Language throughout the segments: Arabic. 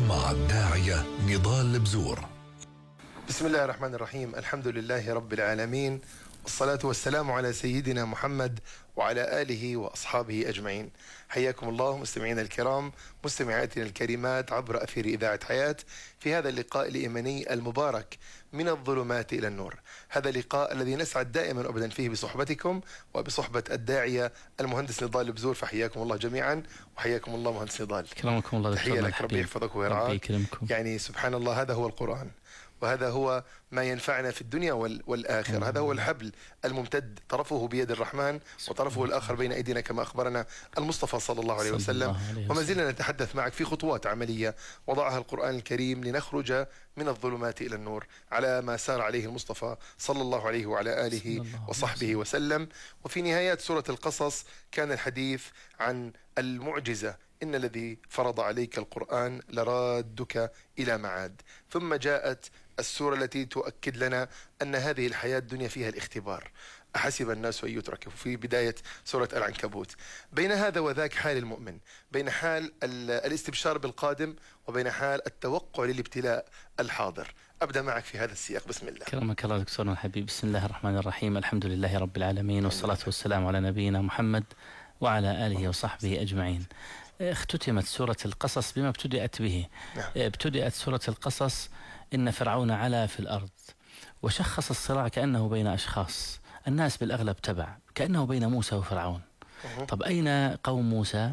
مع الداعية نضال بزور. بسم الله الرحمن الرحيم. الحمد لله رب العالمين، والصلاة والسلام على سيدنا محمد وعلى آله وأصحابه أجمعين. حياكم الله مستمعينا الكرام، مستمعاتنا الكريمات عبر أثير إذاعة حياة في هذا اللقاء الإيماني المبارك من الظلمات إلى النور. هذا اللقاء الذي نسعد دائما وأبدا فيه بصحبتكم وبصحبة الداعية المهندس نضال بزور، فحياكم الله جميعا وحياكم الله مهندس نضال. كرمكم الله. تحية لك، ربي يحفظك ويرعاك. يعني سبحان الله، هذا هو القرآن، وهذا هو ما ينفعنا في الدنيا والآخرة. هذا هو الحبل الممتد، طرفه بيد الرحمن وطرفه الآخر بين أيدينا، كما أخبرنا المصطفى صلى الله عليه وسلم. وما زلنا نتحدث معك في خطوات عملية وضعها القرآن الكريم لنخرج من الظلمات إلى النور، على ما سار عليه المصطفى صلى الله عليه وعلى آله وصحبه وسلم. وفي نهاية سورة القصص كان الحديث عن المعجزة: إن الذي فرض عليك القرآن لرادك إلى معاد. ثم جاءت السورة التي تؤكد لنا أن هذه الحياة الدنيا فيها الاختبار. أحسب الناس أن يتركوا، في بداية سورة العنكبوت. بين هذا وذاك حال المؤمن، بين حال الاستبشار بالقادم وبين حال التوقع للابتلاء الحاضر. أبدأ معك في هذا السياق، بسم الله. كرمك الله دكتورنا الحبيب. بسم الله الرحمن الرحيم. الحمد لله رب العالمين، والصلاة والسلام على نبينا محمد وعلى آله وصحبه أجمعين. اختتمت سورة القصص بما ابتدأت به. ابتدأت سورة القصص: إن فرعون علا في الأرض، وشخص الصراع كأنه بين أشخاص، الناس بالأغلب تبع، كأنه بين موسى وفرعون. طب أين قوم موسى؟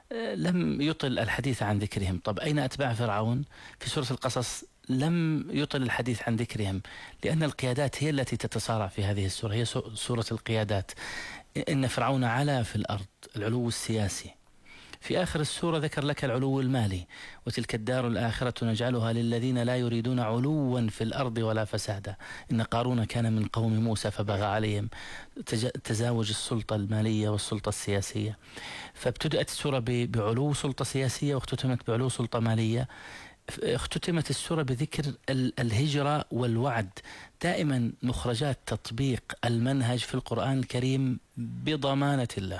لم يطل الحديث عن ذكرهم. طب أين أتباع فرعون؟ في سورة القصص لم يطل الحديث عن ذكرهم، لأن القيادات هي التي تتصارع في هذه السورة، هي سورة القيادات. إن فرعون علا في الأرض، العلو السياسي. في آخر السورة ذكر لك العلو المالي: وتلك الدار الآخرة نجعلها للذين لا يريدون علوا في الأرض ولا فسادا. إن قارون كان من قوم موسى فبغى عليهم، تزاوج السلطة المالية والسلطة السياسية. فابتدأت السورة بعلو سلطة سياسية واختتمت بعلو سلطة مالية. اختتمت السورة بذكر الهجرة والوعد. دائما مخرجات تطبيق المنهج في القرآن الكريم بضمانة الله.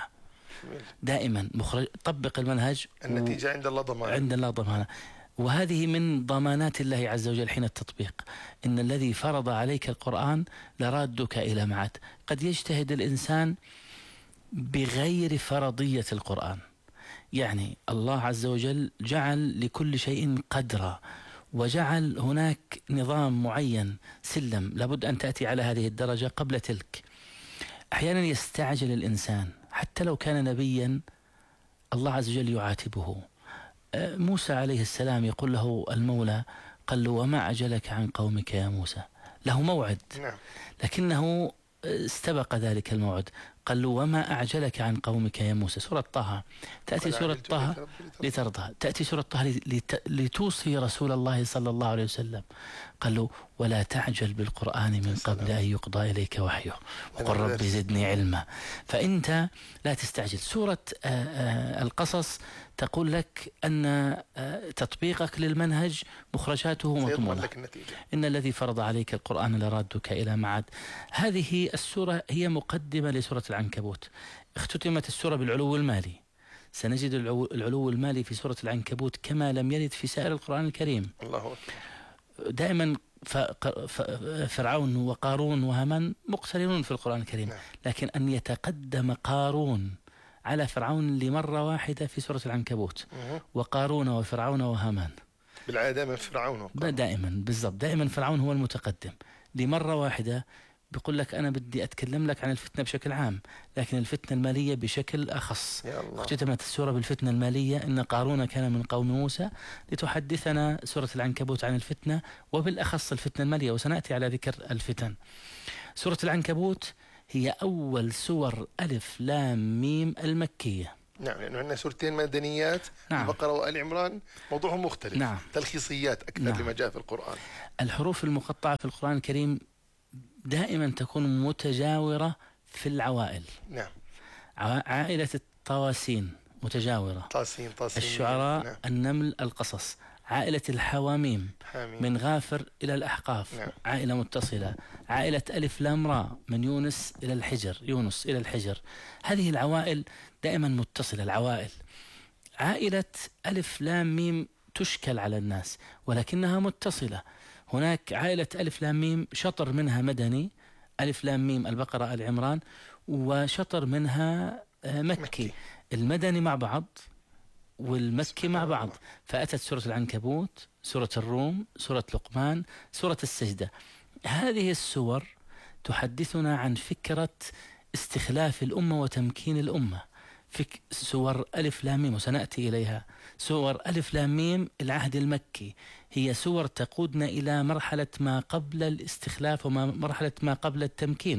دائما طبق المنهج، النتيجة عند الله ضمانة. عند الله ضمانة، وهذه من ضمانات الله عز وجل حين التطبيق. إن الذي فرض عليك القرآن لرادك إلى معاد. قد يجتهد الإنسان بغير فرضية القرآن، يعني الله عز وجل جعل لكل شيء قدرا، وجعل هناك نظام معين، سلم لابد أن تأتي على هذه الدرجة قبل تلك. أحيانا يستعجل الإنسان حتى لو كان نبيا، الله عز وجل يعاتبه. موسى عليه السلام يقول له المولى، قال له: وما عجلك عن قومك يا موسى؟ له موعد، لكنه استبق ذلك الموعد. قال له: وما أعجلك عن قومك يا موسى؟ سورة طه. تأتي سورة طه لترضى، تأتي سورة طه لتوصي رسول الله صلى الله عليه وسلم. قال له: ولا تعجل بالقرآن من قبل أن يقضى إليك وحيه وقل رب زدني علما. فأنت لا تستعجل. سورة القصص تقول لك أن تطبيقك للمنهج مخرجاته مضمونة. إن الذي فرض عليك القرآن لرادك إلى معاد. هذه السورة هي مقدمة لسورة العنكبوت. اختتمت السورة بالعلو المالي. سنجد العلو المالي في سورة العنكبوت كما لم يرد في سائر القرآن الكريم. الله أكبر. دائما فرعون وقارون وهامان مقترنون في القرآن الكريم، لكن أن يتقدم قارون على فرعون لمرة واحدة في سورة العنكبوت، وقارون وفرعون وهامان بالعادة دائما فرعون دائما بالضبط، دائما فرعون هو المتقدم لمرة واحدة. بيقول لك أنا بدي أتكلم لك عن الفتنة بشكل عام، لكن الفتنة المالية بشكل أخص. اختتمت السورة بالفتنة المالية: إن قارون كان من قوم موسى، لتحدثنا سورة العنكبوت عن الفتنة وبالأخص الفتنة المالية، وسنأتي على ذكر الفتن. سورة العنكبوت هي أول سور ألف لام ميم المكية. نعم، لأنه عندنا سورتين مدنيات، البقرة وآل عمران موضوعهم مختلف. تلخيصيات أكثر لما جاء في القرآن. الحروف المقطعة في القرآن الكريم دائما تكون متجاورة في العوائل. عائلة الطواسين متجاورة، طاسين الشعراء، النمل، القصص. عائلة الحواميم من غافر إلى الأحقاف، عائلة متصلة. عائلة ألف لام را من يونس إلى الحجر، هذه العوائل دائما متصلة. العوائل. عائلة ألف لام ميم تشكل على الناس ولكنها متصلة. هناك عائلة ألف لام ميم شطر منها مدني، ألف لام ميم البقرة آل عمران، وشطر منها مكي. المدني مع بعض والمكي مع بعض، فأتت سورة العنكبوت، سورة الروم، سورة لقمان، سورة السجدة. هذه السور تحدثنا عن فكرة استخلاف الأمة وتمكين الأمة. سور ألف لام ميم وسنأتي إليها، سور ألف لام ميم العهد المكي هي سور تقودنا إلى مرحلة ما قبل الاستخلاف ومرحلة ما قبل التمكين،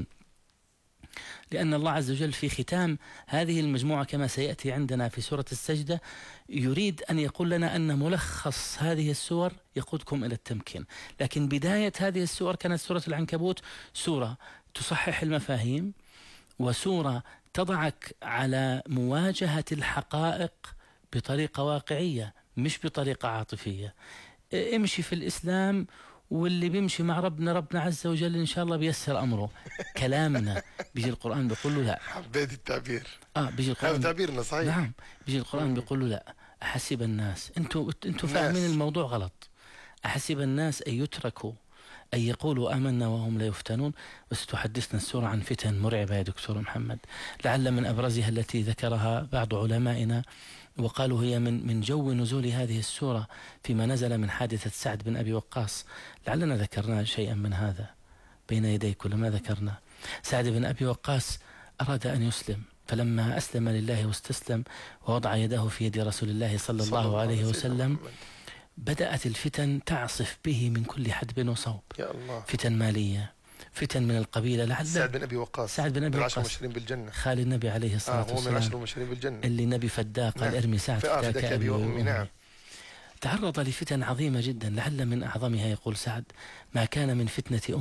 لأن الله عز وجل في ختام هذه المجموعة كما سيأتي عندنا في سورة السجدة يريد أن يقول لنا أن ملخص هذه السور يقودكم إلى التمكين. لكن بداية هذه السور كانت سورة العنكبوت سورة تصحح المفاهيم، وسورة تضعك على مواجهة الحقائق بطريقة واقعية مش بطريقة عاطفية. امشي في الإسلام واللي بيمشي مع ربنا عز وجل إن شاء الله بيسر أمره. كلامنا بيجي القرآن بيقول له لا. حبيت التعبير. بيجي القرآن، هذا تعبيرنا صحيح. نعم، بيجي القرآن بيقول له لا، أحسب الناس، أنتوا فاهمين الموضوع غلط. أحسب الناس أن يتركوا أن يقولوا آمنا وهم لا يفتنون. بس تحدثنا السورة عن فتن مرعبة يا دكتور محمد، لعل من أبرزها التي ذكرها بعض علمائنا وقالوا هي من جو نزول هذه السورة فيما نزل من حادثة سعد بن أبي وقاص. لعلنا ذكرنا شيئا من هذا بين يديك ولا ما ذكرنا. سعد بن أبي وقاص أراد أن يسلم، فلما أسلم لله واستسلم ووضع يده في يد رسول الله صلى الله عليه وسلم بدأت الفتن تعصف به من كل حدب وصوب. يا الله. فتن مالية، فتن من القبيلة. لعل سعد بن أبي وقاص من 10 المبشرين بالجنة، خالد النبي عليه الصلاة والسلام، هو من 10 المبشرين بالجنة اللي نبي فداه قال ارمي سعد فداك أبي وأمي. نعم. تعرض لفتن عظيمة جدا، لعل من أعظمها يقول سعد ما كان من فتنة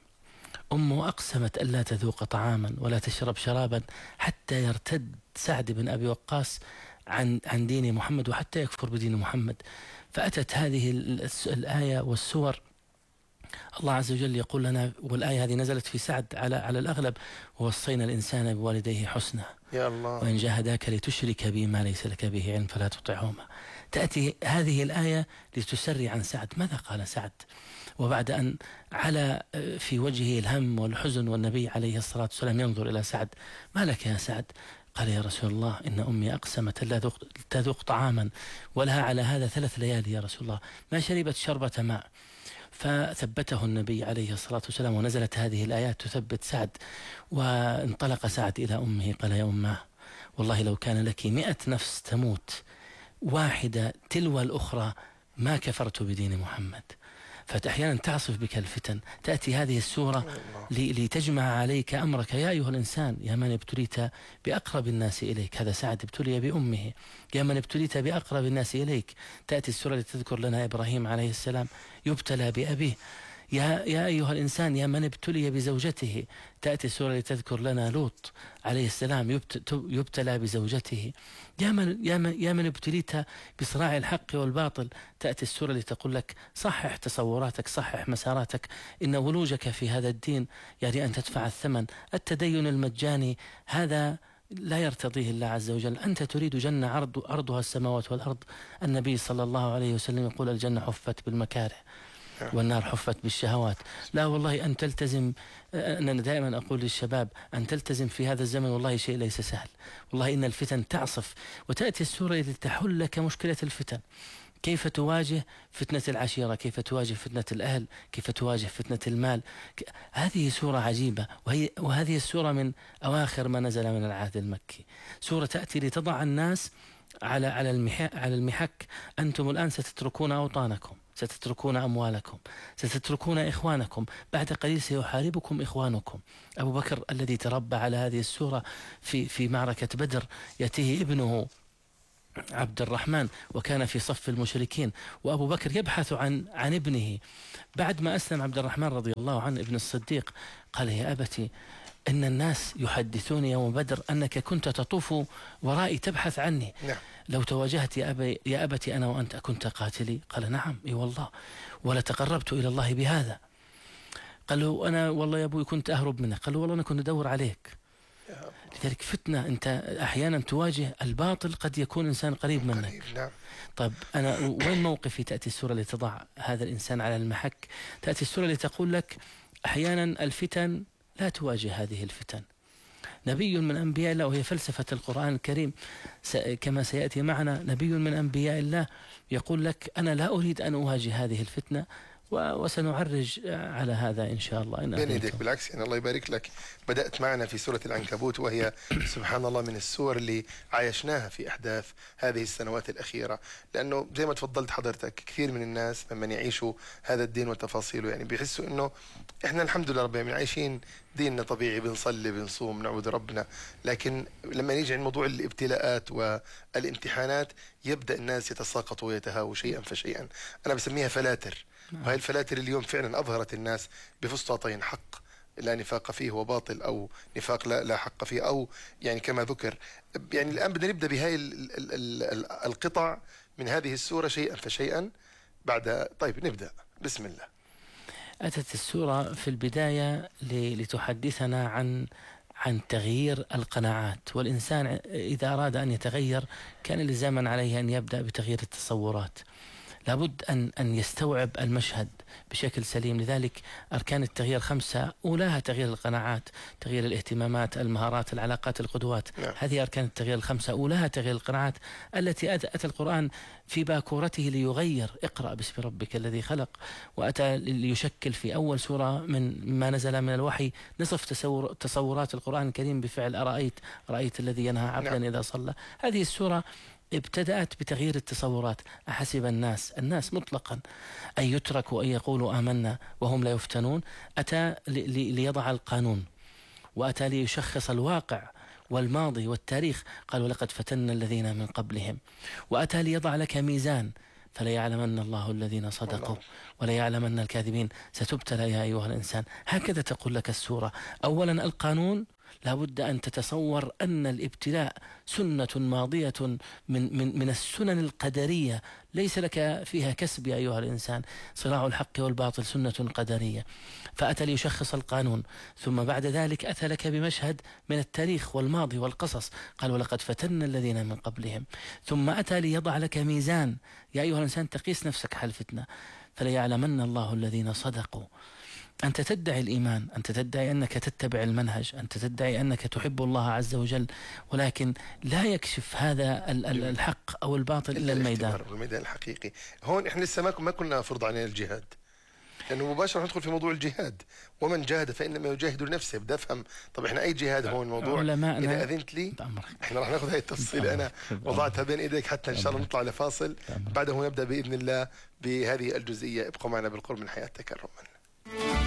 أمه أقسمت ألا تذوق طعاما ولا تشرب شرابا حتى يرتد سعد بن أبي وقاص عن دين محمد وحتى يكفر بدين محمد. فأتت هذه الآية والسور، الله عز وجل يقول لنا، والآية هذه نزلت في سعد على الأغلب، ووصينا الإنسان بوالديه حسنا يا الله وإن جاهداك لتشرك بي ما ليس لك به علم فلا تطعهما. تأتي هذه الآية لتسري عن سعد. ماذا قال سعد وبعد أن على في وجهه الهم والحزن والنبي عليه الصلاة والسلام ينظر إلى سعد؟ ما لك يا سعد؟ قال يا رسول الله إن أمي أقسمت لا تذوق طعاما ولها على هذا 3 ليالي يا رسول الله ما شربت شربة ماء. فثبته النبي عليه الصلاة والسلام ونزلت هذه الآيات تثبت سعد. وانطلق سعد إلى أمه قال يا أمه والله لو كان لك 100 نفس تموت واحدة تلو الأخرى ما كفرت بدين محمد. فأحيانا تعصف بك الفتن. تأتي هذه السورة لتجمع عليك أمرك يا أيها الإنسان يا من ابتليت بأقرب الناس إليك. هذا سعد ابتلي بأمه. يا من ابتليت بأقرب الناس إليك. تأتي السورة لتذكر لنا إبراهيم عليه السلام يبتلى بأبيه. يا أيها الإنسان يا من ابتلي بزوجته. تأتي السورة لتذكر لنا لوط عليه السلام يبتلى بزوجته. يا من ابتليت بصراع الحق والباطل. تأتي السورة لتقول لك صحح تصوراتك، صحح مساراتك، إن ولوجك في هذا الدين يعني أن تدفع الثمن. التدين المجاني هذا لا يرتضيه الله عز وجل. أنت تريد جنة عرضها السماوات والأرض. النبي صلى الله عليه وسلم يقول الجنة حفت بالمكاره والنار حفت بالشهوات. لا والله أن تلتزم، أنا دائما أقول للشباب أن تلتزم في هذا الزمن والله شيء ليس سهل. والله إن الفتن تعصف. وتأتي السورة لتحل لك مشكلة الفتن. كيف تواجه فتنة العشيرة، كيف تواجه فتنة الأهل، كيف تواجه فتنة المال. هذه سورة عجيبة، وهذه السورة من أواخر ما نزل من العهد المكي. سورة تأتي لتضع الناس على المحك. أنتم الآن ستتركون أوطانكم، ستتركون أموالكم، ستتركون إخوانكم، بعد قليل سيحاربكم إخوانكم. أبو بكر الذي تربى على هذه السورة في معركة بدر يأتيه ابنه عبد الرحمن وكان في صف المشركين، وأبو بكر يبحث عن ابنه. بعد ما أسلم عبد الرحمن رضي الله عنه ابن الصديق قال يا أبتي إن الناس يحدثون يوم بدر أنك كنت تطوف ورائي تبحث عني. لو تواجهت يا أبتي أنا وأنت أكنت قاتلي؟ قال نعم إي والله ولا تقربت إلى الله بهذا. قال له أنا والله يا أبوي كنت أهرب منك. قال له والله أنا كنت أدور عليك. لذلك فتنة، أنت أحيانا تواجه الباطل، قد يكون إنسان قريب منك. نعم. طيب أنا وين موقفي؟ تأتي السورة لتضع هذا الإنسان على المحك، تأتي السورة لتقول لك أحيانا الفتن لا تواجه هذه الفتن. نبي من أنبياء الله، وهي فلسفة القرآن الكريم كما سيأتي معنا، نبي من أنبياء الله يقول لك أنا لا أريد أن أواجه هذه الفتنة، وسنعرج على هذا إن شاء الله. بين يديك بالعكس، يعني الله يبارك لك. بدأت معنا في سورة العنكبوت، وهي سبحان الله من السور اللي عايشناها في أحداث هذه السنوات الأخيرة، لأنه زي ما تفضلت حضرتك كثير من الناس لمن يعيشوا هذا الدين وتفاصيله يعني بيحسوا إنه إحنا الحمد لله رب العالمين عايشين ديننا طبيعي، بنصلي بنصوم نعبد ربنا، لكن لما نيجي عند موضوع الابتلاءات والامتحانات يبدأ الناس يتساقطوا ويتهاووا شيئا فشيئا. أنا بسميها فلاتر، وهي الفلاتر اليوم فعلا أظهرت الناس بفسطاطين: حق لا نفاق فيه وباطل، أو نفاق لا حق فيه، أو يعني كما ذكر. يعني الآن بدنا نبدأ بهاي القطع من هذه السورة شيئا فشيئا. طيب نبدأ، بسم الله. أتت السورة في البداية لتحدثنا عن تغيير القناعات، والإنسان إذا أراد أن يتغير كان لزاما عليه أن يبدأ بتغيير التصورات. لابد أن يستوعب المشهد بشكل سليم. لذلك أركان التغيير 5، أولاها تغيير القناعات، تغيير الاهتمامات، المهارات، العلاقات، القدوات. هذه أركان التغيير 5، أولاها تغيير القناعات التي أتى القرآن في باكورته ليغير. اقرأ باسم ربك الذي خلق، وأتى ليشكل في أول سورة من ما نزل من الوحي نصف تصورات القرآن الكريم بفعل أرأيت الذي ينهى عبدا إذا صلى. هذه السورة ابتدأت بتغيير التصورات. أحسب الناس مطلقا أن يتركوا أن يقولوا آمنا وهم لا يفتنون. أتى ليضع القانون، وأتى ليشخص الواقع والماضي والتاريخ. قال ولقد فتنا الذين من قبلهم. وأتى ليضع لك ميزان، فليعلمن الله الذين صدقوا وليعلمن الكاذبين. ستبتلى يا أيها الإنسان. هكذا تقول لك السورة. أولا القانون، لابد أن تتصور أن الابتلاء سنة ماضية من السنن القدرية، ليس لك فيها كسب يا أيها الإنسان. صراع الحق والباطل سنة قدرية. فأتى ليشخص القانون، ثم بعد ذلك أتى لك بمشهد من التاريخ والماضي والقصص. قال ولقد فتنا الذين من قبلهم. ثم أتى ليضع لك ميزان يا أيها الإنسان تقيس نفسك حال فتنة. فليعلمن الله الذين صدقوا. أنت تدعي الإيمان، أنت تدعي أنك تتبع المنهج، أنت تدعي أنك تحب الله عز وجل، ولكن لا يكشف هذا الحق أو الباطل إلا الميدان الحقيقي. هون إحنا لسه ما كنا فرض علينا الجهاد، لأنه مباشرة ندخل في موضوع الجهاد. ومن جاهد فإنما يجاهد لنفسه. بدي أفهم طب إحنا أي جهاد هون الموضوع؟ إذا أذنت لي إحنا راح نأخذ هاي التفصيل. أنا وضعتها بين إيديك حتى إن شاء الله نطلع لفاصل، بعده نبدأ بإذن الله بهذه الجزئية. ابقوا معنا بالقرب من حياة تكرما.